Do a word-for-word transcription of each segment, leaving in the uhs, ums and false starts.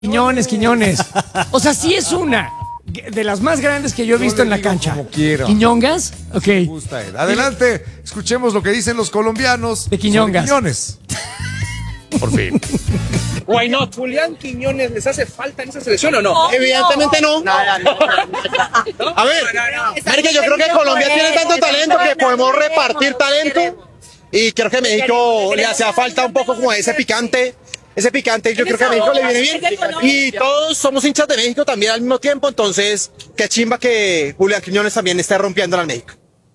Quiñones, Quiñones. O sea, sí es una de las más grandes que yo he visto Yo en la digo cancha. como quiera. ¿Quiñongas? Ok. Me gusta él. Adelante, escuchemos lo que dicen los colombianos De Quiñongas. sobre Quiñones. Por fin. Why not? ¿Julián Quiñones les hace falta en esa selección o no? Evidentemente no. A ver, Marica, yo creo que Colombia tiene tanto talento que podemos repartir talento. Y creo que México le hacía falta un poco como ese picante. Ese picante yo creo que a México le viene bien. Y todos somos hinchas de México también al mismo tiempo. Entonces, qué chimba que Julián Quiñones también esté rompiéndola en México.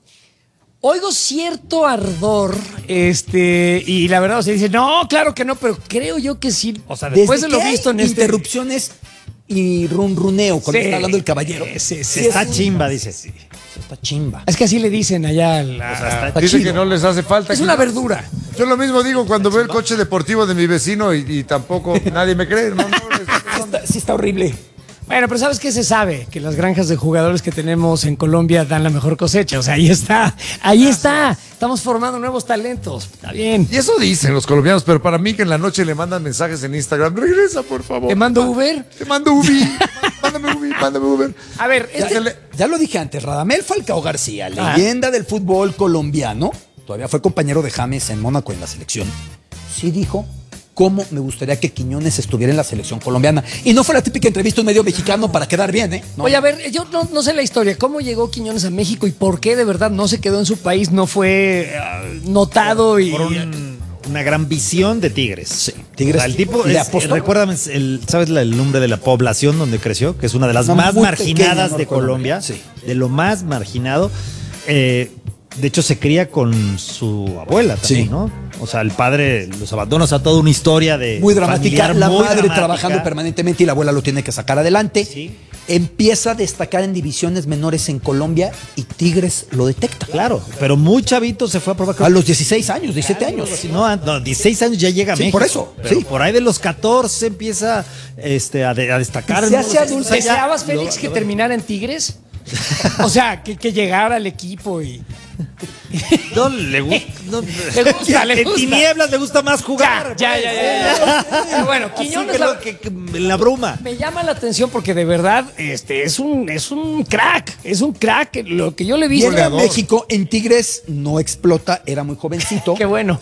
Oigo cierto ardor, este, y la verdad, o sea, dice, no, claro que no, pero creo yo que sí. O sea, después de lo visto en este... interrupciones y runruneo cuando Sí. está hablando el caballero. Sí, sí, Sí, sí. está Está chimba, dice. Sí, está chimba. Es que así le dicen allá. La, O sea, está- está Dice chido. que no les hace falta. Es una verdura. Yo lo mismo digo cuando veo el coche deportivo de mi vecino y, y tampoco nadie me cree. No, no, es- Está- sí está horrible. Bueno, pero ¿sabes qué se sabe? Que las granjas de jugadores que tenemos en Colombia dan la mejor cosecha. O sea, ahí está. Ahí está. Estamos formando nuevos talentos. Está bien. Y eso dicen los colombianos, pero para mí que en la noche le mandan mensajes en Instagram. Regresa, por favor. ¿Te mando Uber? Te mando Ubi. Mándame Ubi, mándame Uber. A ver, Ya, este... ya lo dije antes, Radamel Falcao García, Ah. leyenda del fútbol colombiano, todavía fue compañero de James en Mónaco en la selección, sí dijo cómo me gustaría que Quiñones estuviera en la selección colombiana. Y no fue la típica entrevista a un medio mexicano para quedar bien, ¿eh? No. Oye, a ver, yo no, no sé la historia. ¿Cómo llegó Quiñones a México y por qué de verdad no se quedó en su país? No fue eh, notado y... Por un- una gran visión de Tigres. Sí, Tigres O sea, el tipo, le es, apostó. recuérdame, el, ¿sabes la- el nombre de la población donde creció? Que es una de las Una más muy marginadas pequeña, ¿no? de Colombia. Sí. De lo más marginado. Eh, de hecho, se cría con su abuela también, Sí. ¿no? O sea, el padre los abandona, o sea, toda una historia de. Muy dramática, familiar la muy madre dramática. trabajando permanentemente y la abuela lo tiene que sacar adelante. Sí. Empieza a destacar en divisiones menores en Colombia y Tigres lo detecta. Claro, pero muy chavito se fue a probar. A los dieciséis años, diecisiete años. No, a- no, dieciséis años ya llega a Sí, México. por eso, Pero sí. por ahí de los catorce empieza este, a, de- a destacar. Y se ¿no? hace O sea, adulto. o sea, ya- ¿Deseabas, Félix, lo- que lo- terminara en Tigres? O sea, que, que llegara al equipo y... No, le gusta. No, Le gusta, le en gusta. tinieblas le gusta más jugar. Ya, ya, ya, ya, ya. Pero bueno, Quiñones... Así que la- lo que- que- la bruma. Me llama la atención porque de verdad este es un es un crack, es un crack lo que yo le vi. Llega a México, en Tigres no explota, era muy jovencito. Qué bueno.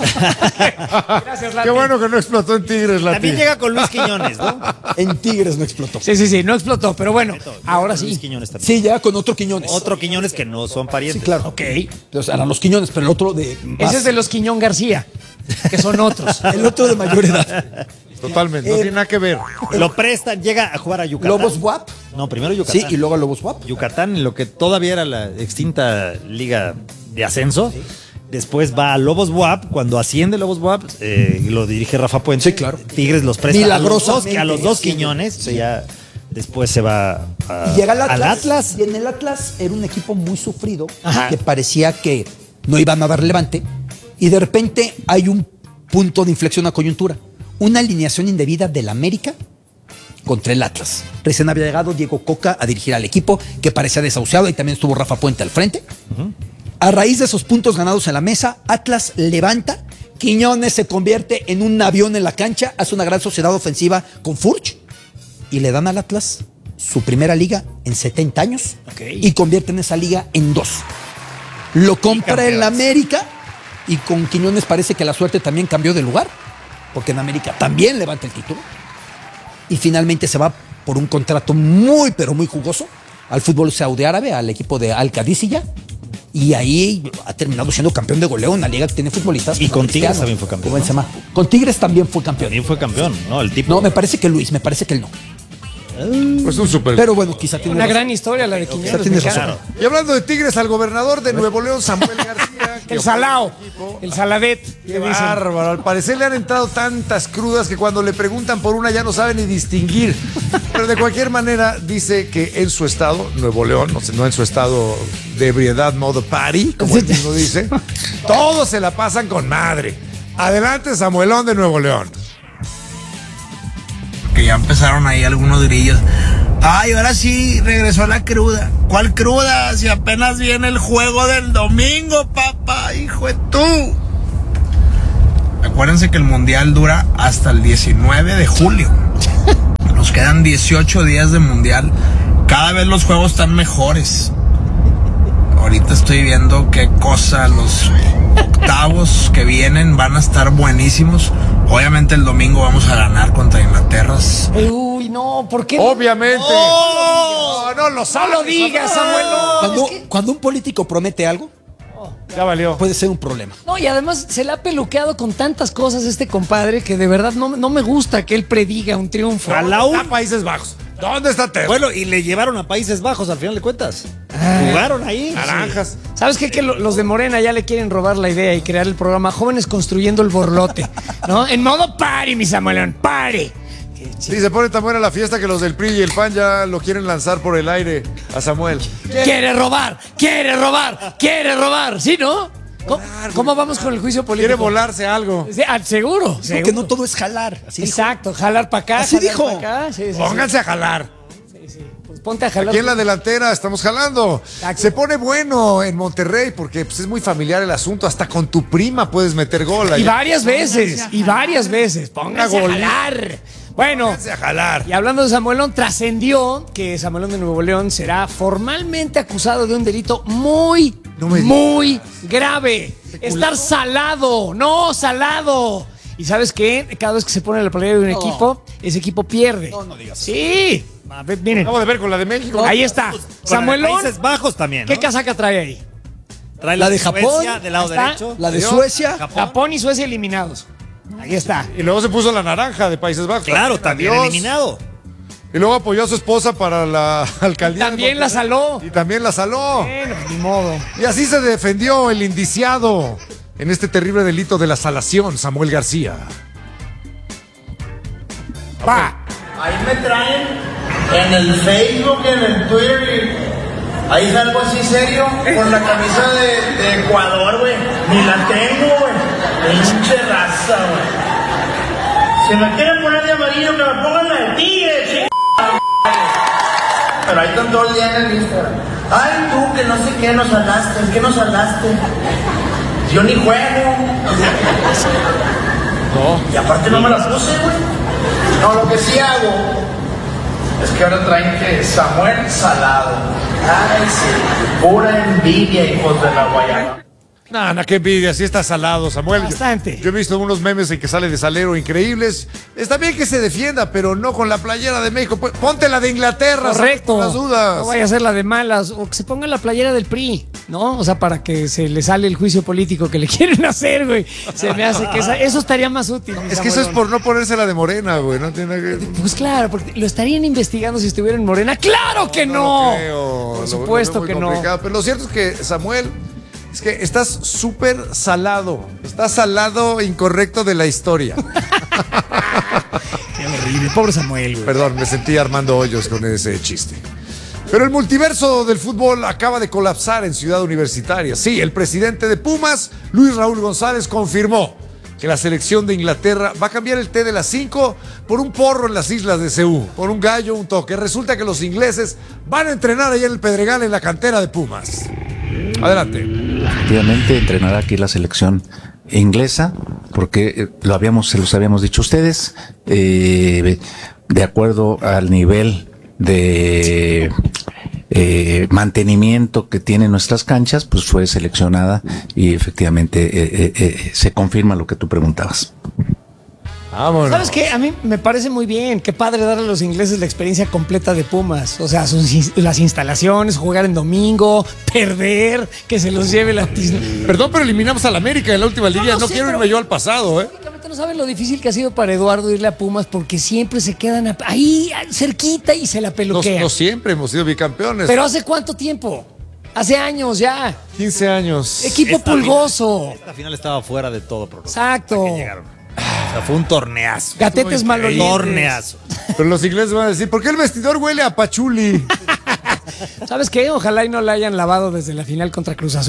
Gracias, Lati. Qué bueno que no explotó en Tigres la También llega con Luis Quiñones, ¿no? En Tigres no explotó. Sí, sí, sí, no explotó, pero bueno, ahora Luis sí. Quiñones también. Sí, ya con otro Quiñones. Otro Quiñones que no son parientes. Sí, claro. Ok. Entonces, eran los Quiñones, pero el otro de más- Ese es de los Quiñón García, que son otros. el otro de mayor edad. Totalmente, no Eh, tiene nada que ver. Lo prestan, llega a jugar a Yucatán. Lobos W A P. No, primero Yucatán. Sí, y luego a Lobos W A P. Yucatán, en lo que todavía era la extinta liga de ascenso. Después va a Lobos W A P. Cuando asciende Lobos W A P, eh, lo dirige Rafa Puente. Sí, claro. Tigres los presta a los dos, Milagrosamente a los dos asciende. Quiñones. Sí. Ya después se va a- Y llega al Atlas, al Atlas. Y en el Atlas era un equipo muy sufrido, Ajá. que parecía que no iban a dar levante. Y de repente hay un punto de inflexión a coyuntura. Una alineación indebida del América contra el Atlas. Recién había llegado Diego Coca a dirigir al equipo, que parecía desahuciado, y también estuvo Rafa Puente al frente. A raíz de esos puntos ganados en la mesa, Atlas levanta, Quiñones se convierte en un avión en la cancha, hace una gran sociedad ofensiva con Furch, y le dan al Atlas su primera liga en setenta años, Ok. y convierten esa liga en dos. Lo compra el América, y con Quiñones parece que la suerte también cambió de lugar, porque en América también levanta el título, y finalmente se va por un contrato muy, pero muy jugoso al fútbol saudí árabe, al equipo de Al Qadisiyah, y ahí ha terminado siendo campeón de goleo en una liga que tiene futbolistas. Y con Tigres cristianos, también fue campeón, como ¿no? Benzema. Con Tigres también fue campeón. También fue campeón, ¿no? El tipo. No, me parece que Luis, me parece que él no. Pues un super. Pero bueno, quizá tiene Una razón. gran historia la de Quiñones. tienes me razón. encanta. Y hablando de Tigres, al gobernador de Nuevo León, Samuel García. que El Salao, el Saladet. Qué le dicen. bárbaro. Al parecer le han entrado tantas crudas que cuando le preguntan por una ya no sabe ni distinguir. Pero de cualquier manera dice que en su estado, Nuevo León, no sé, no en su estado de ebriedad, modo party, como él mismo dice, todos se la pasan con madre. Adelante, Samuelón de Nuevo León. Que ya empezaron ahí algunos grillos. Ay, ahora sí regresó la cruda. ¿Cuál cruda? Si apenas viene el juego del domingo, papá, hijo de tú. Acuérdense que el mundial dura hasta el diecinueve de julio. quedan dieciocho días de mundial. Cada vez los juegos están mejores. Ahorita estoy viendo qué cosa, los octavos que vienen van a estar buenísimos. Obviamente el domingo vamos a ganar contra Inglaterra. Uy, no, ¿por qué? Obviamente. No, no, no lo no lo digas, Samuel. No. Cuando, Es que- cuando un político promete algo, Ya valió. puede ser un problema. No, y además se le ha peluqueado con tantas cosas este compadre que de verdad no, no me gusta que él prediga un triunfo. A la un- A Países Bajos. ¿Dónde está Teo? Bueno, y le llevaron a Países Bajos al final de cuentas. Jugaron ahí. Naranjas. ¿Sabes qué? Que lo- los de Morena ya le quieren robar la idea y crear el programa Jóvenes Construyendo el Borlote, ¿no? En modo party, mi Samuelón, party. Sí, se pone tan buena la fiesta que los del P R I y el P A N ya lo quieren lanzar por el aire a Samuel. Quiere robar, quiere robar, quiere robar, ¿sí, no? ¿Cómo, cómo vamos con el juicio político? Quiere volarse algo. Sí, ah, seguro, Porque seguro. no todo es jalar. Así dijo. Exacto, jalar para acá. Así jalar dijo. pa' acá. Sí, sí, sí. Pónganse a jalar. Pues ponte a jalar. Aquí en la delantera estamos jalando. Exacto. Se pone bueno en Monterrey porque pues, es muy familiar el asunto. Hasta con tu prima puedes meter gol. Y ahí. varias veces, y varias veces. Pónganse a Una jalar. Bueno, Pónganse a jalar. y hablando de Samuelón, trascendió que Samuelón de Nuevo León será formalmente acusado de un delito muy, No me muy grave. Estar salado, no salado. ¿Y sabes qué? Cada vez que se pone la playera de un No. equipo, ese equipo pierde. No, no digas Sí. A ver, miren. Acabo de ver con la de México. Ahí está. Con la de Samuelón, Países Bajos también, ¿no? ¿qué casaca trae ahí? Trae La de Japón, Suecia del lado ahí está. derecho. La de Adiós. Suecia. Japón y Suecia eliminados. Ahí está. Y luego se puso la naranja de Países Bajos. Claro, también Adiós. eliminado. Y luego apoyó a su esposa para la alcaldía. de También la Monterrey. saló. Y también la saló. Bueno, ni modo. Y así se defendió el indiciado en este terrible delito de la salación, Samuel García. Va. Ahí me traen en el Facebook, en el Twitter y ahí salgo así serio con la camisa de, de Ecuador, güey. Ni la tengo, güey. Pinche raza, güey. Si me quieren poner de amarillo, que me pongan la de tigre, chingada. Pero ahí están todo el día en el Instagram. Ay, tú, que no sé qué nos hablaste, ¿qué nos hablaste? Yo ni juego. No. Y aparte no me la puse, güey. No, lo que sí hago es que ahora traen que Samuel Salado. Ay, sí. Pura envidia, hijos de la guayaba. Nah, nah, qué envidia, sí está salado, Samuel. Bastante. Yo, yo he visto unos memes en que sale de salero increíbles. Está bien que se defienda, pero no con la playera de México. P- Ponte la de Inglaterra, Correcto. por las dudas. No vaya a ser la de malas. O que se ponga la playera del P R I, ¿no? O sea, para que se le sale el juicio político que le quieren hacer, güey. Se me hace que esa- eso estaría más útil. mi Es que eso es Samuelón. por no ponerse la de Morena, güey. No tiene nada que... Pues claro, porque lo estarían investigando si estuviera en Morena. ¡Claro que no! lo creo. Por Lo- supuesto lo veo que muy no. complicado. Pero lo cierto es que, Samuel, es que estás súper salado. Estás salado incorrecto de la historia. Qué horrible. Pobre Samuel, güey. Perdón, me sentí Armando Hoyos con ese chiste. Pero el multiverso del fútbol acaba de colapsar en Ciudad Universitaria. Sí, el presidente de Pumas, Luis Raúl González, confirmó que la selección de Inglaterra va a cambiar el té de las cinco por un porro en las islas de Ceú, por un gallo, un toque. Resulta que los ingleses van a entrenar allá en el Pedregal en la cantera de Pumas. Adelante. Efectivamente, entrenará aquí la selección inglesa, porque eh, lo habíamos, se los habíamos dicho a ustedes, eh, de acuerdo al nivel de eh, mantenimiento que tienen nuestras canchas, pues fue seleccionada y efectivamente eh, eh, eh, se confirma lo que tú preguntabas. Vámonos. ¿Sabes qué? A mí me parece muy bien. Qué padre darle a los ingleses la experiencia completa de Pumas. O sea, sus, ins- las instalaciones, jugar en domingo, perder, que se los lleve la tisna. Perdón, pero eliminamos al América en la última liga. lo No sé, quiero pero- irme yo al pasado, ¿eh? Lógicamente no saben lo difícil que ha sido para Eduardo irle a Pumas porque siempre se quedan a- ahí cerquita y se la No, peluquean. no siempre hemos sido bicampeones. Pero ¿hace cuánto tiempo? Hace años ya. quince años. Equipo Esta pulgoso. Final, esta final estaba fuera de todo pronóstico. Exacto. Que llegaron. O sea, fue un torneazo. Gatetes malolientes. Torneazo. Pero los ingleses van a decir, ¿por qué el vestidor huele a pachuli? ¿Sabes qué? Ojalá y no la hayan lavado desde la final contra Cruz Azul.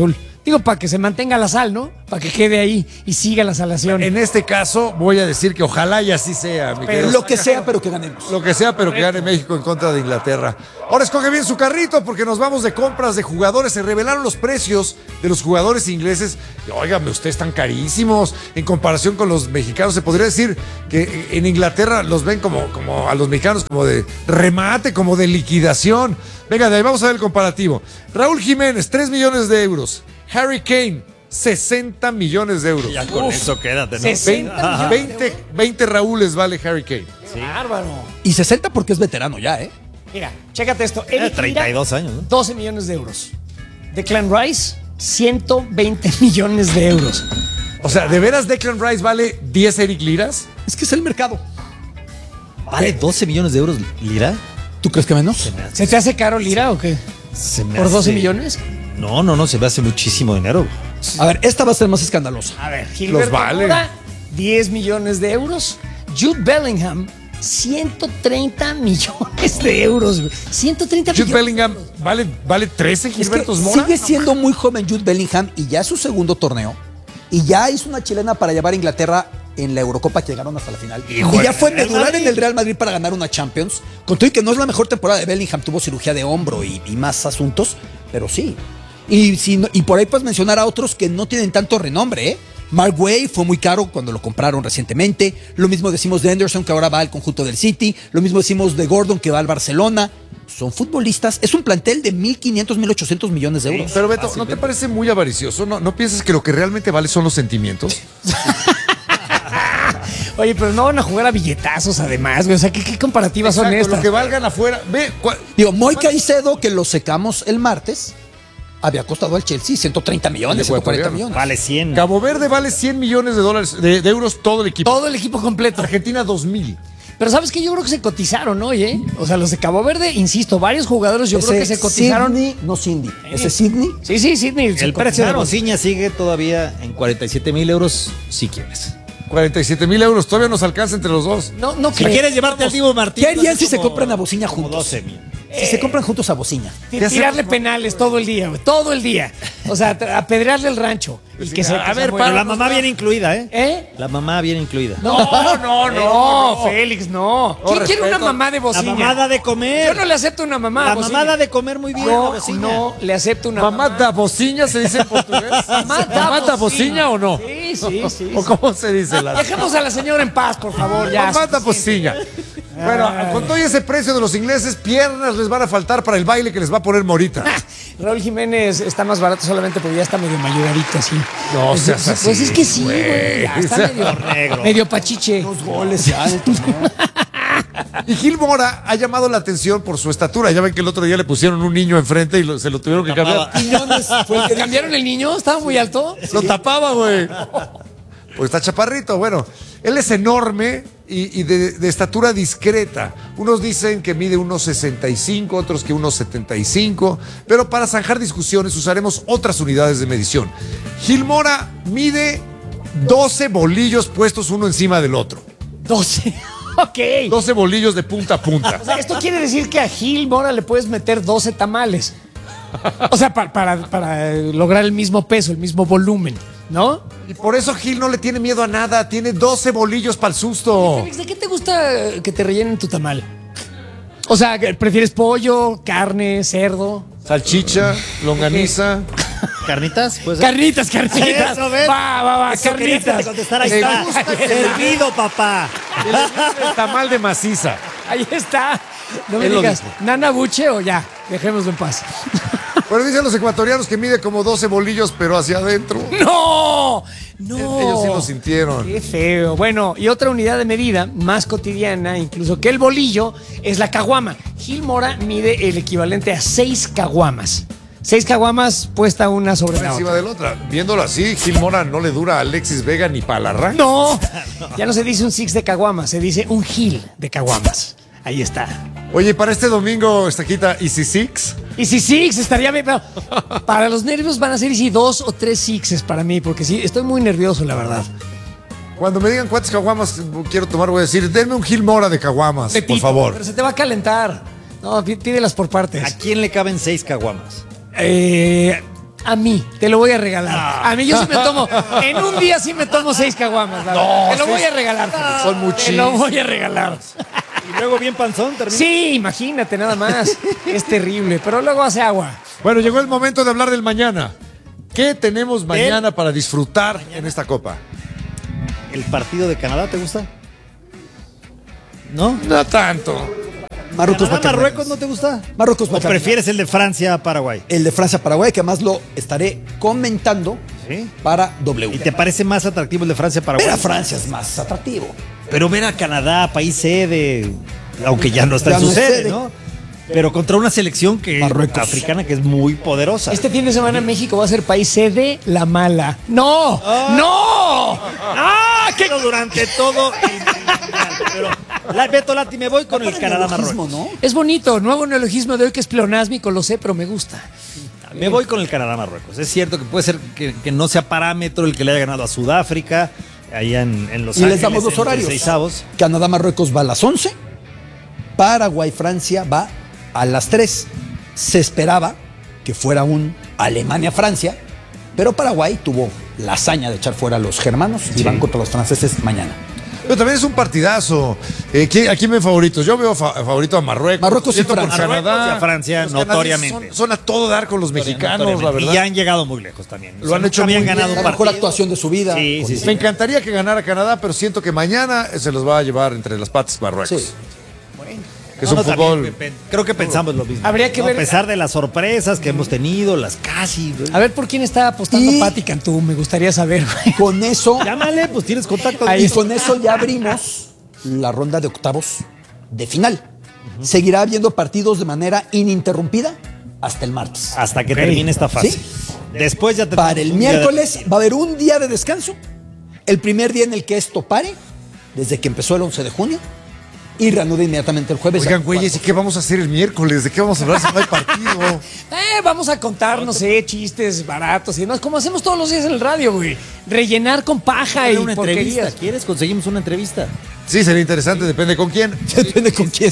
Digo, para que se mantenga la sal, ¿no? Para que quede ahí y siga la salación. En este caso, voy a decir que ojalá y así sea. Mi Pero querido lo que Saca. sea, pero que ganemos. Lo que sea, pero que gane México en contra de Inglaterra. Ahora escoge bien su carrito porque nos vamos de compras de jugadores. Se revelaron los precios de los jugadores ingleses. Óigame, ustedes están carísimos en comparación con los mexicanos. Se podría decir que en Inglaterra los ven como, como a los mexicanos como de remate, como de liquidación. Venga, de ahí vamos a ver el comparativo. Raúl Jiménez, tres millones de euros. Harry Kane, sesenta millones de euros. Ya con Uf, eso quédate, ¿no? sesenta. veinte, veinte Raúles vale Harry Kane. Bárbaro. Y sesenta porque es veterano ya, ¿eh? Mira, chécate esto. Eh, Eric treinta y dos Lira, años, ¿no? doce millones de euros. Declan Rice, ciento veinte millones de euros. O sea, ¿de veras Declan Rice vale diez Eric Liras? Es que es el mercado. ¿Vale doce millones de euros Lira? ¿Tú crees que menos? ¿Se te hace caro Lira o qué? Se me ¿Por doce hace- millones? No, no, no, se me hace muchísimo dinero. A ver, esta va a ser más escandalosa. A ver, Gilberto vale. Mora, diez millones de euros. Jude Bellingham, ciento treinta millones de euros. güey. ciento treinta Jude millones. Bellingham vale, vale trece Es que Gilbertos Mora. sigue siendo muy joven Jude Bellingham y ya es su segundo torneo. Y ya hizo una chilena para llevar a Inglaterra en la Eurocopa que llegaron hasta la final. y ya fue medular en el Real Madrid para ganar una Champions. Con todo y que no es la mejor temporada de Bellingham, tuvo cirugía de hombro y, y más asuntos, pero sí. Y, si no- y por ahí puedes mencionar a otros que no tienen tanto renombre, ¿eh? Mark Way fue muy caro cuando lo compraron recientemente. Lo mismo decimos de Anderson, que ahora va al conjunto del City. Lo mismo decimos de Gordon, que va al Barcelona. Son futbolistas. Es un plantel de mil quinientos, mil ochocientos millones de euros. Pero Beto, ¿no te parece muy avaricioso? ¿No, ¿No piensas que lo que realmente vale son los sentimientos? Oye, pero no van a jugar a billetazos además, güey. O sea, ¿qué, qué comparativas son Exacto, estas? lo que valgan afuera. Ve, cua- Digo, Moy Caicedo, que lo secamos el martes, había costado al Chelsea ciento treinta millones, El ciento cuarenta ecuatoriano. millones. Vale cien. Cabo Verde vale cien millones de dólares, de, de euros todo el equipo. Todo el equipo completo. Argentina dos mil. Pero ¿sabes qué? Yo creo que se cotizaron hoy, ¿eh? O sea, los de Cabo Verde, insisto, varios jugadores yo creo que se cotizaron. Sydney, no Cindy. Ese Sydney. Sí, sí, Sidney. se El precio de cotizaron. Bociña sigue todavía en cuarenta y siete mil euros si quieres. cuarenta y siete mil euros. Todavía nos alcanza entre los dos. No, no Si creo. quieres llevarte al Divo Martín. ¿Qué harían haces si se como- compran a Bociña como juntos? doce mil. Si se compran juntos a Bociña. Ti- Tirarle penales todo el día, güey. Todo el día. O sea, tra- apedrearle el rancho. Y que se, a que se ver, muera. Pero la mamá viene incluida, ¿eh? ¿Eh? La mamá viene incluida. No, no, no, no, Félix, no. ¿Quién quiere una respeto. mamá de La bocina? mamada de comer. Yo no le acepto una mamá. La bocina. mamada de comer muy bien. la Yo bociña. no le acepto una ¿Mamá mamá. da bociña se dice en portugués? Mamá da ¿Mamá da bocina. bociña o no? Sí, sí, sí. ¿O cómo se dice? La... Dejemos a la señora en paz, por favor, ya. Mamá da bociña. Bueno, con todo ese precio de los ingleses, piernas les van a faltar para el baile que les va a poner Morita. Raúl Jiménez está más barato solamente porque ya está medio mayugadito así. No Pues, seas pues, así, es que sí, güey. güey. Ya está medio, negro. medio pachiche. Goles ya en el torneo. Y Gil Mora ha llamado la atención por su estatura. Ya ven que el otro día le pusieron un niño enfrente y lo- se lo tuvieron que cambiar. Quiñones fue el que dijo, ¿Cambiaron el niño? ¿Estaba muy alto? Lo tapaba, güey. Pues está chaparrito. Bueno, él es enorme y, y de, de estatura discreta. Unos dicen que mide unos sesenta y cinco, otros que unos setenta y cinco. Pero para zanjar discusiones usaremos otras unidades de medición. Gil Mora mide doce bolillos puestos uno encima del otro. doce. Ok. doce bolillos de punta a punta. O sea, esto quiere decir que a Gil Mora le puedes meter doce tamales. O sea, pa- para, para lograr el mismo peso, el mismo volumen, ¿no? Y por eso Gil no le tiene miedo a nada. Tiene doce bolillos para el susto. Félix, ¿de qué te gusta que te rellenen tu tamal? O sea, ¿prefieres pollo, carne, cerdo? Salchicha, longaniza. ¿Carnitas? Pues, ¿eh? Carnitas, carnitas. Eso, ¿ves? Va, va, va, Eso querías que te carnitas. contestara. Ahí Me está. gusta que me- Servido, papá. El tamal de maciza. Ahí está. No me Él lo digas, dijo. ¿Nana Buche o ya? Dejémoslo en paz. Bueno, dicen los ecuatorianos que mide como doce bolillos, pero hacia adentro. ¡No! ¡No! Ellos sí lo sintieron. Qué feo. Bueno, y otra unidad de medida más cotidiana, incluso que el bolillo, es la caguama. Gil Mora mide el equivalente a seis caguamas. Seis caguamas puesta una sobre la Encima otra. de la otra. Viéndolo así, Gil Mora no le dura a Alexis Vega ni para la arranque. No, ya no se dice un six de caguamas, se dice un Gil de caguamas. Ahí está. Oye, para este domingo, Estaquita, ¿Easy Six? Y si six estaría bien, pero para los nervios van a ser y si dos o tres sixes para mí, porque sí, estoy muy nervioso, la verdad. Cuando me digan cuántas caguamas quiero tomar, voy a decir, denme un Gil Mora de caguamas, por Pepito, favor. Pero se te va a calentar. No, pí- pídelas por partes. ¿A quién le caben seis caguamas? Eh, A mí, te lo voy a regalar. A mí yo sí me tomo, en un día sí me tomo seis caguamas. La verdad. Te lo voy a regalar. Félix. Son muchísimos. Te lo voy a regalar. Y luego bien panzón termina. Sí, imagínate nada más. Es terrible, pero luego hace agua. Bueno, llegó el momento de hablar del mañana. ¿Qué tenemos mañana para disfrutar en esta Copa? ¿El partido de Canadá te gusta? ¿No? No tanto. Marruecos va a ¿Canadá, tener- Marruecos no te gusta? Marruecos va ¿O a terminar. prefieres el de Francia, Paraguay? El de Francia-Paraguay, que además lo estaré comentando ¿Sí? para W. ¿Y te parece más atractivo el de Francia, Paraguay? Ver a Francia es más atractivo. Pero ver a Canadá, país sede, aunque ya no está Ya en su no es sede, sede. ¿no? Pero contra una selección que Marruecos. africana que es muy poderosa. Este fin de semana México va a ser país sede la mala. ¡No! ¡No! ¡Ah! ¿Qué? Pero durante todo el mundial. Pero, la, Beto Lati, me voy con el Canadá-Marruecos. ¿no? Es bonito, nuevo neologismo de hoy que es pleonásmico, lo sé, pero me gusta. Me voy con el Canadá-Marruecos. Es cierto que puede ser que, que no sea parámetro el que le haya ganado a Sudáfrica, allá en, en Los Y Ángeles. les damos los en horarios. dieciseisavos. Canadá-Marruecos va a las once. Paraguay-Francia va a las tres. Se esperaba que fuera un Alemania-Francia, pero Paraguay tuvo la hazaña de echar fuera a los germanos y van contra los franceses mañana. Pero también es un partidazo. Eh, ¿quién- ¿A quién ven favoritos? Yo veo fa- favorito a Marruecos. Marruecos y Siento por Francia. Canadá. Marruecos y a Francia, Los notoriamente. canadienses Son, son a todo dar con los mexicanos, la Notoriamente. verdad. Y ya han llegado muy lejos también. Lo han hecho habían muy ganado bien. un La mejor partido. actuación de su vida. Sí, Con- sí, sí. Me encantaría que ganara Canadá, pero siento que mañana se los va a llevar entre las patas Marruecos. Sí. Que es No, un no, fútbol. también, pe- pe- creo que pensamos lo mismo. Habría que ¿no? ver- A pesar de las sorpresas que hemos tenido, las casi. güey. A ver por quién está apostando Y- Pati Cantú, me gustaría saber. güey. Con eso, Llámale, pues tienes contacto. y con eso ya abrimos la ronda de octavos de final. Seguirá habiendo partidos de manera ininterrumpida hasta el martes. Hasta que Ok. termine esta fase. Sí. Después ya te Para el miércoles va a haber un día de descanso. El primer día en el que esto pare, desde que empezó el once de junio, y reanuda inmediatamente el jueves. Oigan, Ya- güeyes, ¿y qué vamos a hacer el miércoles? ¿De qué vamos a hablar si no hay partido? Eh, vamos a contar, no sé, chistes baratos y demás, como hacemos todos los días en el radio, güey. Rellenar con paja y una entrevista. porquerías. ¿Quieres? Conseguimos una entrevista. Sí, sería interesante, depende con quién. Depende con quién.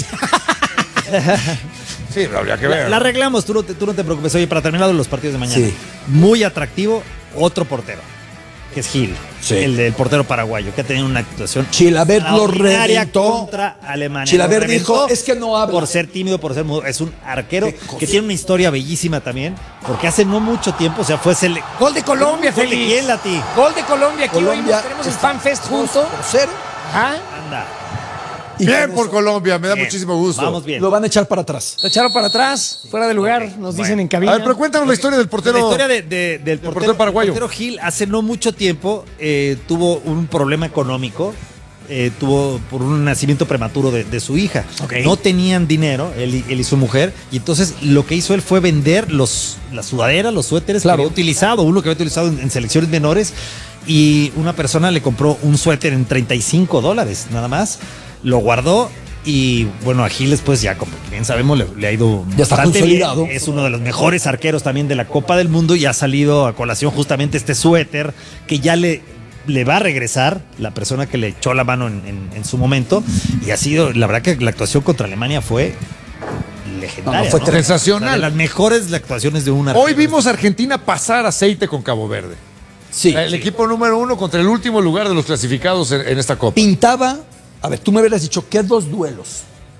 Sí, pero habría que La, ver. la arreglamos, tú no, te, tú no te preocupes. Oye, para terminar los partidos de mañana. Sí. Muy atractivo, otro portero, que es Gil, Sí. el del portero paraguayo, que ha tenido una actuación Chilavert lo extraordinaria reventó. contra Alemania. Chilavert Lo reventó dijo, es que no habla. Por ser tímido, por ser mudo. Es un arquero Qué cosa. que tiene una historia bellísima también, porque hace no mucho tiempo, o sea, fue sele... Gol de Colombia, ¿Gol de Félix. quién, Lati? Gol de Colombia, aquí Colombia hoy tenemos el está Fan Fest dos junto. por cero. Ajá. Anda. Y Bien con por eso Colombia, me da Bien. muchísimo gusto. Vamos bien. Lo van a echar para atrás. Lo echaron para atrás, fuera de lugar, nos dicen en A cabina. ver, pero cuéntanos la historia del portero. La historia de- de- del portero, portero paraguayo. el portero Gil hace no mucho tiempo eh, tuvo un problema económico. eh, tuvo por un nacimiento prematuro de, de su hija. Ok. No tenían dinero, él, y- él y su mujer, y entonces lo que hizo él fue vender los, las sudaderas, los suéteres Claro. que había utilizado, uno que había utilizado en, en selecciones menores, y una persona le compró un suéter en treinta y cinco dólares, nada más, lo guardó. Y bueno, a Giles, pues ya como bien sabemos, le, le ha ido Ya está bastante consolidado. bien. Es uno de los mejores arqueros también de la Copa del Mundo y ha salido a colación justamente este suéter que ya le, le va a regresar la persona que le echó la mano en, en- en su momento. Y ha sido, la verdad que la actuación contra Alemania fue legendaria. No, no, fue ¿no? sensacional. O sea, de las mejores actuaciones de un arquero. Hoy vimos a Argentina pasar aceite con Cabo Verde. Sí. El equipo número uno contra el último lugar de los clasificados en, en esta Copa. Pintaba, a ver, tú me hubieras dicho que dos duelos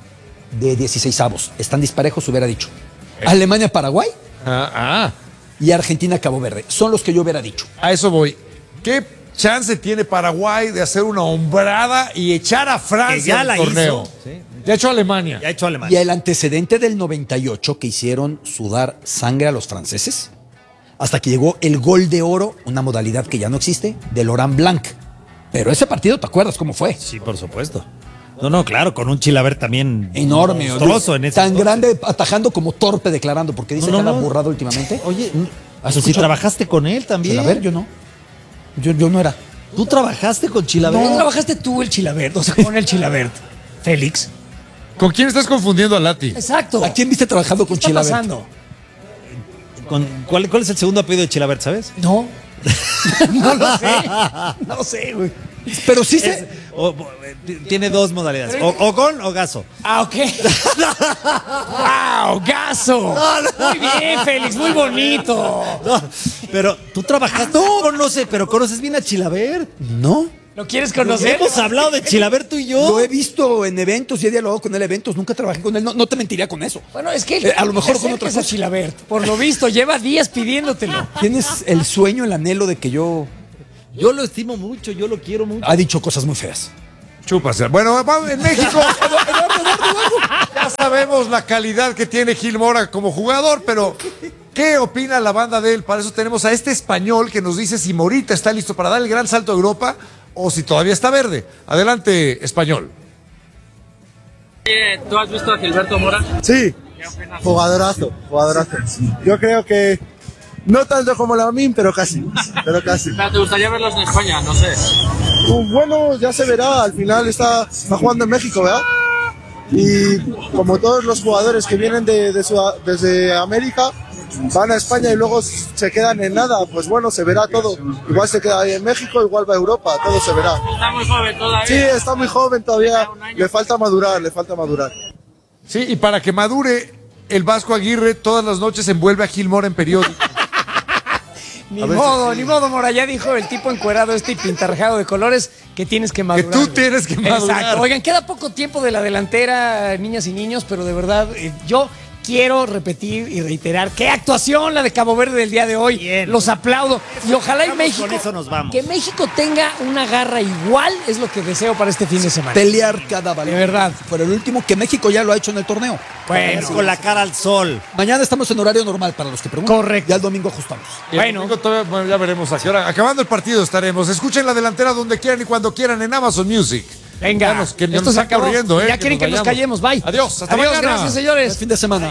de dieciseisavos están disparejos, hubiera dicho. Alemania-Paraguay Ah, ah, y Argentina-Cabo Verde. Son los que yo hubiera dicho. a eso voy. ¿Qué chance tiene Paraguay de hacer una hombrada y echar a Francia Que ya del la torneo? hizo, sí. Ya echó a Alemania. Ya ha hecho Y Alemania. el antecedente del noventa y ocho que hicieron sudar sangre a los franceses, hasta que llegó el gol de oro, una modalidad que ya no existe, del Laurent Blanc. Pero ese partido, ¿te acuerdas cómo fue? Sí, por supuesto. No, no, claro, con un Chilavert también Enorme. monstruoso en ese tan entonces. grande, atajando como torpe declarando, porque dice No, no, que anda no. burrado últimamente. Oye, ¿Has si escuchado? trabajaste con él también. A ver, yo no. Yo, yo no era. ¿Tú trabajaste con Chilavert? No trabajaste tú el Chilabert, o sea, con el Chilabert. Félix. ¿Con quién estás confundiendo a Lati? Exacto. ¿A quién viste trabajando con ¿Qué está Chilavert? pasando? ¿Con- cuál, ¿Cuál es el segundo apellido de Chilavert, sabes? No. No lo sé. No sé, güey. Pero sí se... Es- o- o- eh, tiene dos modalidades. O, o con o gaso. Ah, ok. ¡Wow! ¡Gaso! Muy bien, Félix, muy bonito. No, Pero tú trabajas. No, conoce, pero conoces bien a Chilaver. No. ¿Lo quieres conocer? Hemos hablado de Chilaver tú y yo. Lo he visto en eventos y he dialogado con él en eventos. Nunca trabajé con él. No, no te mentiría con eso. Bueno, es que Eh, a lo mejor con otro otra cosa. Chilabert. Por lo visto, lleva días pidiéndotelo. Tienes el sueño, el anhelo de que yo... Yo lo estimo mucho, yo lo quiero mucho. Ha dicho cosas muy feas. Chúpase. Bueno, vamos, en México ya sabemos la calidad que tiene Gil Mora como jugador, pero ¿qué opina la banda de él? Para eso tenemos a este español que nos dice si Morita está listo para dar el gran salto a Europa o si todavía está verde. Adelante, español. Eh, ¿Tú has visto a Gilberto Mora? Sí, jugadorazo, jugadorazo. Yo creo que no tanto como Lamine, pero casi, pero casi. Pero ¿te gustaría verlos en España? No sé. Uh, bueno, ya se verá, al final está, está jugando en México, ¿verdad? Y como todos los jugadores que vienen de, de su- desde América, van a España y luego se quedan en nada, pues bueno, se verá todo. Igual se queda ahí en México, igual va a Europa, todo se verá. Está muy joven todavía. Sí, está muy joven todavía, le falta madurar, le falta madurar. Sí, y para que madure, el Vasco Aguirre todas las noches envuelve a Gil Mora en periódico. Ni A ver modo, si- ni modo, Mora. Ya dijo el tipo encuerado este y pintarrajado de colores que tienes que madurar. tú güey. tienes que madurar. Exacto. Oigan, queda poco tiempo de la delantera, niñas y niños, pero de verdad, eh, yo quiero repetir y reiterar qué actuación la de Cabo Verde del día de hoy. Bien. Los aplaudo. Y ojalá y Vamos, México, con eso nos vamos. que México tenga una garra igual es lo que deseo para este fin de semana. Pelear cada balón. De verdad. Pero el último que México ya lo ha hecho en el torneo. Bueno, Con la cara al sol. Mañana estamos en horario normal para los que preguntan. Correcto. Ya el domingo ajustamos. Y el Bueno. domingo todavía- bueno, ya veremos a qué hora. Acabando el partido estaremos. Escuchen la delantera donde quieran y cuando quieran en Amazon Music. venga. Vamos, que Esto nos se está acabó. corriendo, ¿eh? Ya quieren que nos vayamos. callemos. Bye. Adiós. Hasta Adiós, mañana. gracias, señores. Buen fin de semana.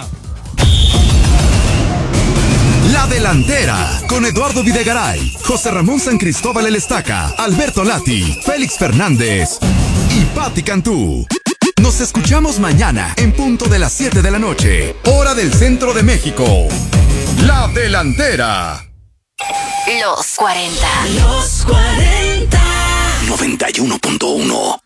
La Delantera, con Eduardo Videgaray, José Ramón San Cristóbal El Estaca, Alberto Lati, Félix Fernández y Patti Cantú. Nos escuchamos mañana en punto de las siete de la noche, hora del centro de México. La Delantera. Los cuarenta. Los cuarenta. noventa y uno punto uno